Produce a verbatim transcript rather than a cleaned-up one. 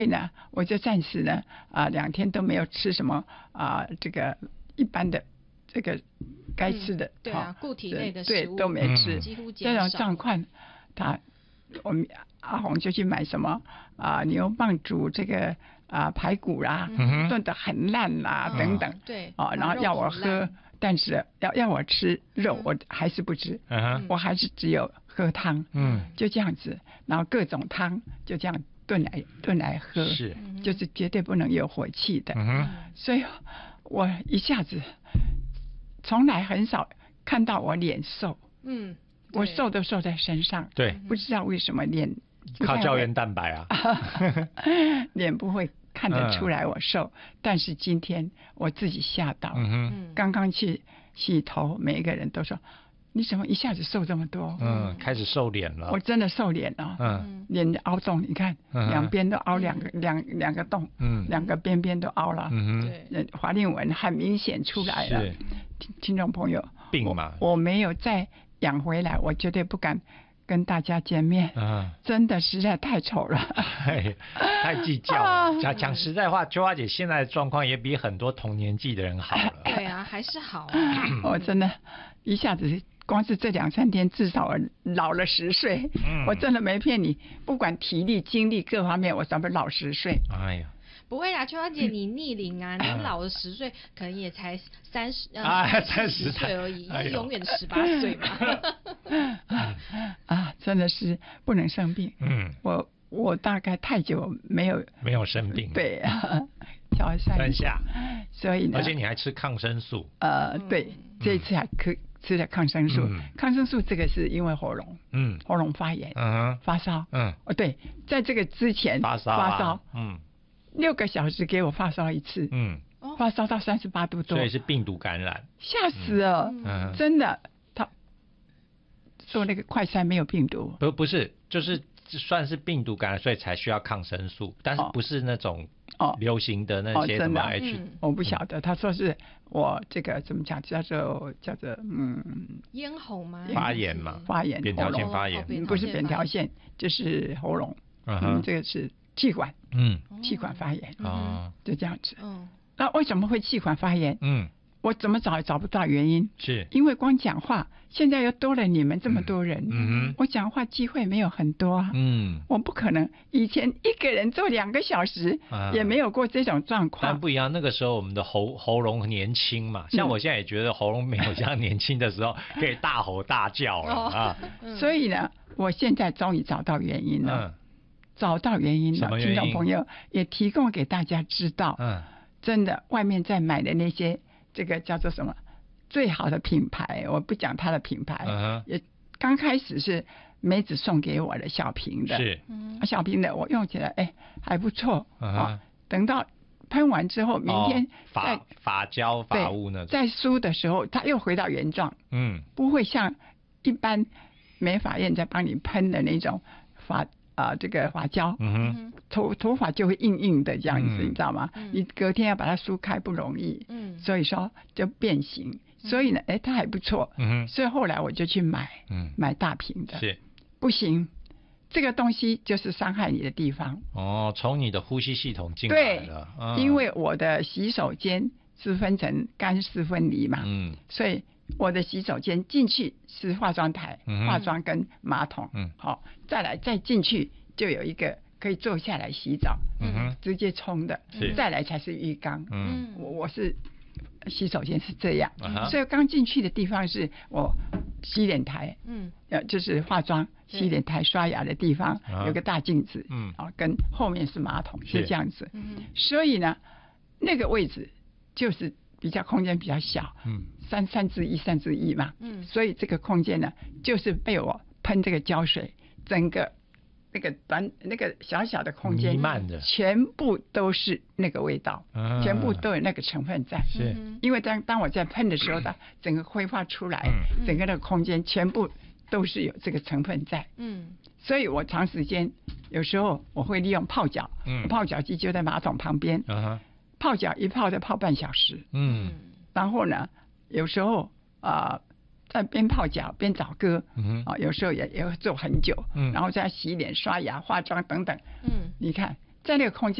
所以呢，我就暂时呢啊、呃、两天都没有吃什么啊、呃、这个一般的这个该吃的、 嗯、对啊、哦、固体类的食物对都没吃， 几乎这种状况，他我们阿红就去买什么啊、呃、牛蒡煮这个啊、呃、排骨啦、啊，炖、嗯、得很烂啦、啊、等等， 对啊，然后要我喝，但是要要我吃肉，嗯、我还是不吃， 嗯、 我还是只有喝汤， 嗯， 就这样子，然后各种汤就这样炖来炖来喝， 是， 就是绝对不能有火气的， 嗯、 所以我一下子从来很少看到我脸瘦，嗯。我瘦都瘦在身上， 对， 不知道为什么脸靠胶原蛋白啊， 脸不会看得出来我瘦，嗯、但是今天我自己吓到，嗯、刚刚去洗头，每一个人都说你怎么一下子瘦这么多？ 嗯，开始瘦脸了， 我真的瘦脸了，嗯，脸凹洞，你看、嗯、两边都凹两个、嗯、两两个洞，嗯，两个边边都凹了，嗯对，法令纹很明显出来了，听听众朋友， 病嘛， 我, 我没有再养回来，我绝对不敢跟大家见面，嗯，真的实在太丑了， 太计较了。讲讲实在话，秋花姐现在的状况也比很多同年纪的人好了。 对啊，还是好啊。 我真的一下子光是这两三天，至少老了十岁、嗯。我真的没骗你，不管体力、精力各方面，我怎么老十岁？ 哎呀。 不会啦，秋花姐，你逆龄啊，你老了十岁，可能也才三十啊，三十岁而已，哎、永远的十八岁嘛。 啊，真的是不能生病。嗯，我我大概太久没有没有生病。 对啊，小三下， 所以呢， 而且你还吃抗生素。 呃，对，这一次还可。吃了抗生素、嗯，抗生素这个是因为喉咙，嗯，喉咙发炎，嗯，发烧，嗯，哦对，在这个之前发烧、啊， 发烧，嗯，六个小时给我发烧一次，嗯，发烧到三十八度多， 所以是病毒感染， 吓死了，嗯，真的，他说那个快筛没有病毒， 不不是，就是算是病毒感染，所以才需要抗生素，但是不是那种流行的那些什么 H，、哦嗯、我不晓得，他说是。我这个怎么讲？叫做叫做嗯， 咽喉吗？ 发炎嘛， 发炎， 扁桃腺发炎， 哦、不是扁桃腺，就是喉咙。嗯, 嗯，这个是气管，嗯，气管发炎。哦，就这样子。嗯，那为什么会气管发炎？嗯，我怎么找也找不到原因。 是因为光讲话，现在又多了你们这么多人，嗯, 嗯我讲话机会没有很多啊。嗯，我不可能以前一个人做两个小时、啊，也没有过这种状况。 但不一样，那个时候我们的喉喉咙年轻嘛，像我现在也觉得喉咙没有像年轻的时候可以大吼大叫了啊。 嗯、所以呢，我现在终于找到原因了，嗯、找到原因了，听众朋友也提供给大家知道。嗯，真的，外面在买的那些这个叫做什么？最好的品牌，我不讲它的品牌， uh-huh. 也刚开始是梅子送给我的小瓶的， 是， 小瓶的我用起来哎还不错、uh-huh. 哦，等到喷完之后，明天再、 哦、发胶发物那种， 在梳的时候它又回到原状，嗯，不会像一般美发院在帮你喷的那种发啊、呃、这个发胶，嗯哼，头头发就会硬硬的这样子，嗯、你知道吗？嗯、你隔天要把它梳开不容易，嗯，所以说就变形。所以呢，哎，它还不错，嗯，所以后来我就去买，嗯，买大瓶的， 是， 不行，这个东西就是伤害你的地方。 哦，从你的呼吸系统进来了， 对、嗯，因为我的洗手间是分成干湿分离嘛，嗯，所以我的洗手间进去是化妆台、嗯、化妆跟马桶，嗯，好、哦，再来再进去就有一个可以坐下来洗澡，嗯哼，直接冲的，再来才是浴缸，嗯，我我是。洗手间是这样，嗯、所以刚进去的地方是我洗脸台，嗯，呃，就是化妆、洗脸台、刷牙的地方，嗯、有个大镜子，嗯，啊，跟后面是马桶，是这样子，嗯，所以呢，那个位置就是比较空间比较小，嗯，三三之一三之一嘛，嗯，所以这个空间呢，就是被我喷这个胶水，整个。那个短那个小小的空间，全部都是那个味道、啊，全部都有那个成分在。 是， 因为当当我在喷的时候，它整个挥发出来、嗯，整个那个空间全部都是有这个成分在。嗯，所以我长时间有时候我会利用泡脚，嗯，泡脚机就在马桶旁边，啊、泡脚一泡就泡半小时。嗯，然后呢，有时候啊。呃在边泡脚边找歌，嗯、哦，有时候也也会做很久，嗯，然后再洗脸、刷牙、化妆等等，嗯，你看在那个空间。